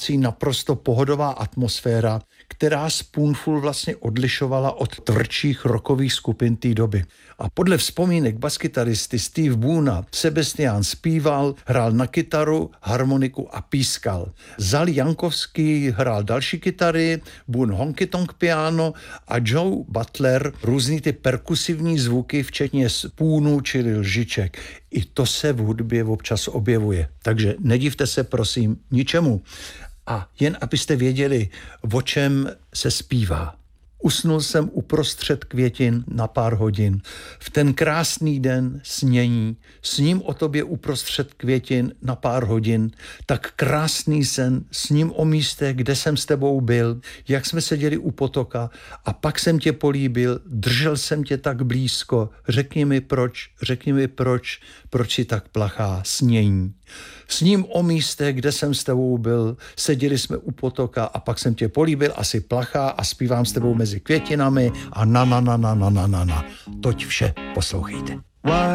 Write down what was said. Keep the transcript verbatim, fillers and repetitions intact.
naprosto pohodová atmosféra, která Spoonful vlastně odlišovala od tvrdších rockových skupin té doby. A podle vzpomínek baskytaristy Steve Boona Sebastian zpíval, hrál na kytaru, harmoniku a pískal. Zal Jankovský hrál další kytary, Boone honky tonk piano a Joe Butler různý ty perkusivní zvuky, včetně spůnů, čili lžiček. I to se v hudbě občas objevuje. Takže nedivte se prosím ničemu. A jen abyste věděli, o čem se zpívá. Usnul jsem uprostřed květin na pár hodin. V ten krásný den snění, sním o tobě uprostřed květin na pár hodin. Tak krásný sen, sním o místě, kde jsem s tebou byl, jak jsme seděli u potoka a pak jsem tě políbil, držel jsem tě tak blízko. Řekni mi proč, řekni mi proč, proč si tak plachá snění. Sním o místě, kde jsem s tebou byl, seděli jsme u potoka a pak jsem tě políbil, asi plachá a zpívám s tebou mezi květinami a na na na na na na na na. Toť vše, poslouchejte.